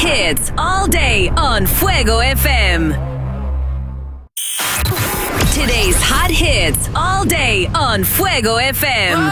hits all day on Fuego FM. Today's hot hits all day on Fuego FM.